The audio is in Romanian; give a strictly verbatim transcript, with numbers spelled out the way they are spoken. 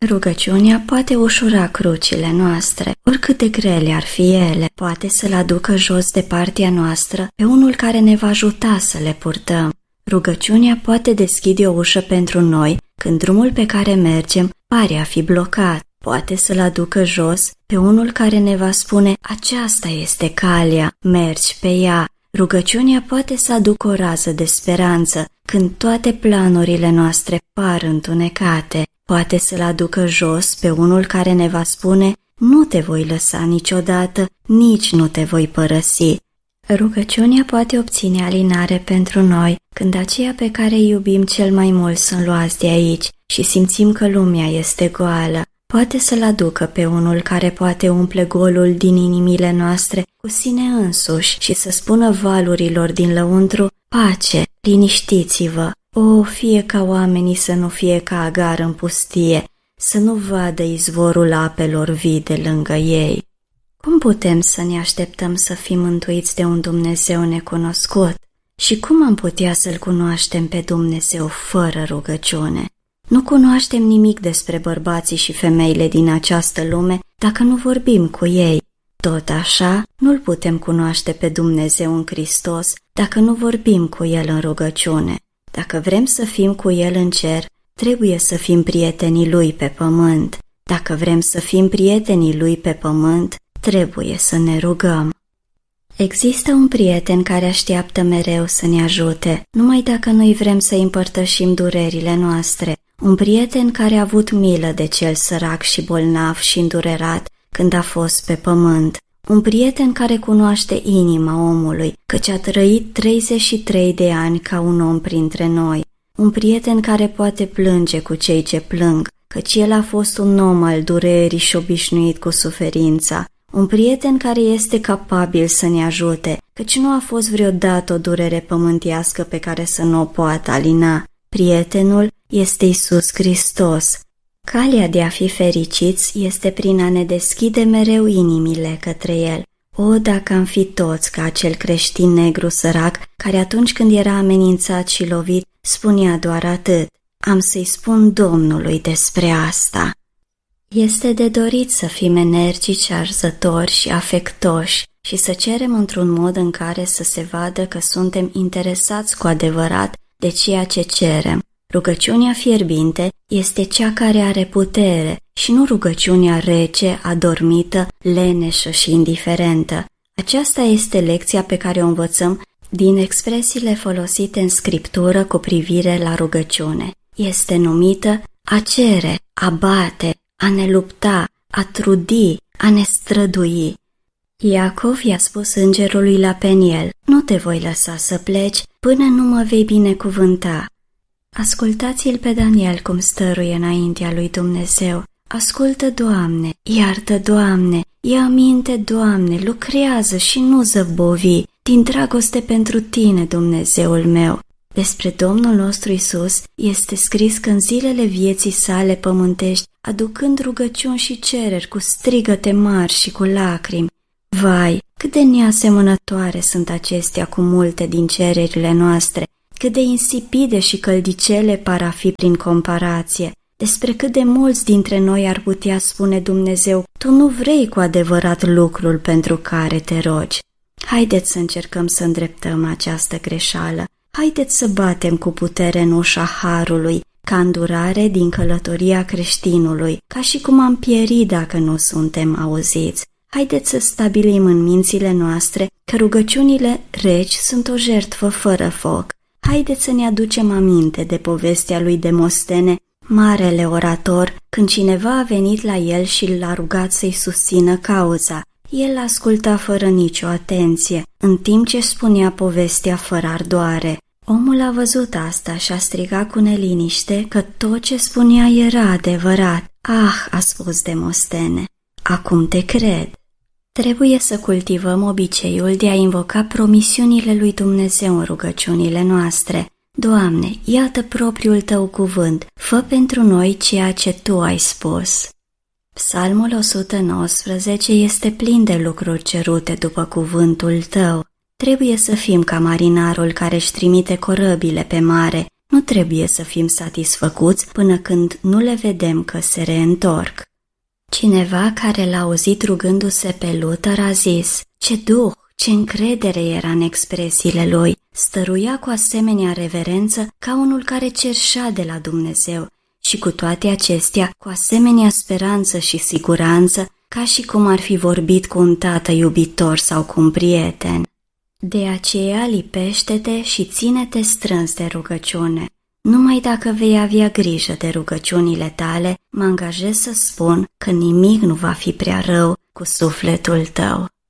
Rugăciunea poate ușura crucile noastre, oricât de grele ar fi ele, poate să-l aducă jos de partea noastră pe unul care ne va ajuta să le purtăm. Rugăciunea poate deschide o ușă pentru noi când drumul pe care mergem pare a fi blocat. Poate să-l aducă jos pe unul care ne va spune: aceasta este calea, mergi pe ea. Rugăciunea poate să aducă o rază de speranță când toate planurile noastre par întunecate. Poate să-l aducă jos pe unul care ne va spune: nu te voi lăsa niciodată, nici nu te voi părăsi. Rugăciunea poate obține alinare pentru noi când aceia pe care îi iubim cel mai mult sunt luați de aici și simțim că lumea este goală. Poate să-l aducă pe unul care poate umple golul din inimile noastre cu sine însuși și să spună valurilor din lăuntru: pace, liniștiți-vă. O, fie ca oamenii să nu fie ca Agar în pustie, să nu vadă izvorul apelor vii de lângă ei. Cum putem să ne așteptăm să fim mântuiți de un Dumnezeu necunoscut? Și cum am putea să-L cunoaștem pe Dumnezeu fără rugăciune? Nu cunoaștem nimic despre bărbații și femeile din această lume dacă nu vorbim cu ei. Tot așa, nu-L putem cunoaște pe Dumnezeu în Hristos dacă nu vorbim cu El în rugăciune. Dacă vrem să fim cu El în cer, trebuie să fim prietenii Lui pe pământ. Dacă vrem să fim prietenii Lui pe pământ, trebuie să ne rugăm. Există un prieten care așteaptă mereu să ne ajute, numai dacă noi vrem să împărtășim durerile noastre. Un prieten care a avut milă de cel sărac și bolnav și îndurerat când a fost pe pământ. Un prieten care cunoaște inima omului, căci a trăit treizeci și trei de ani ca un om printre noi. Un prieten care poate plânge cu cei ce plâng, căci el a fost un om al durerii și obișnuit cu suferința. Un prieten care este capabil să ne ajute, căci nu a fost vreodată o durere pământească pe care să nu o poată alina. Prietenul este Iisus Hristos. Calea de a fi fericiți este prin a ne deschide mereu inimile către El. O, dacă am fi toți ca acel creștin negru sărac care atunci când era amenințat și lovit spunea doar atât: am să-i spun Domnului despre asta. Este de dorit să fim energici, arzători și afectoși și să cerem într-un mod în care să se vadă că suntem interesați cu adevărat de ceea ce cerem. Rugăciunea fierbinte este cea care are putere și nu rugăciunea rece, adormită, leneșă și indiferentă. Aceasta este lecția pe care o învățăm din expresiile folosite în Scriptură cu privire la rugăciune. Este numită a cere, a bate, a ne lupta, a trudi, a ne strădui. Iacov i-a spus îngerului la Peniel: nu te voi lăsa să pleci până nu mă vei binecuvânta. Ascultați-l pe Daniel cum stăruie înaintea lui Dumnezeu. Ascultă, Doamne, iartă, Doamne, ia aminte, Doamne, lucrează și nu zăbovi, din dragoste pentru Tine, Dumnezeul meu. Despre Domnul nostru Iisus este scris că în zilele vieții sale pământești, aducând rugăciuni și cereri cu strigăte mari și cu lacrimi. Vai, cât de neasemănătoare sunt acestea cu multe din cererile noastre, cât de insipide și căldicele par a fi prin comparație. Despre cât de mulți dintre noi ar putea spune Dumnezeu: Tu nu vrei cu adevărat lucrul pentru care te rogi. Haideți să încercăm să îndreptăm această greșeală. Haideți să batem cu putere în ușa harului, ca îndurare din călătoria creștinului, ca și cum am pieri dacă nu suntem auziți. Haideți să stabilim în mințile noastre că rugăciunile reci sunt o jertfă fără foc. Haideți să ne aducem aminte de povestea lui Demostene, marele orator, când cineva a venit la el și l-a rugat să-i susțină cauza. El asculta fără nicio atenție, în timp ce spunea povestea fără ardoare. Omul a văzut asta și a strigat cu neliniște că tot ce spunea era adevărat. Ah, a spus Demostene, acum te cred. Trebuie să cultivăm obiceiul de a invoca promisiunile lui Dumnezeu în rugăciunile noastre. Doamne, iată propriul Tău cuvânt, fă pentru noi ceea ce Tu ai spus. Psalmul o sută nouăsprezece este plin de lucruri cerute după cuvântul Tău. Trebuie să fim ca marinarul care își trimite corăbile pe mare, Nu trebuie să fim satisfăcuți până când nu le vedem că se reîntorc. Cineva care l-a auzit rugându-se pe Luther a zis: ce duh, ce încredere era în expresiile lui, stăruia cu asemenea reverență ca unul care cerșea de la Dumnezeu și cu toate acestea cu asemenea speranță și siguranță ca și cum ar fi vorbit cu un tată iubitor sau cu un prieten. De aceea lipește-te și ține-te strâns de rugăciune. Numai dacă vei avea grijă de rugăciunile tale, mă angajez să spun că nimic nu va fi prea rău cu sufletul tău.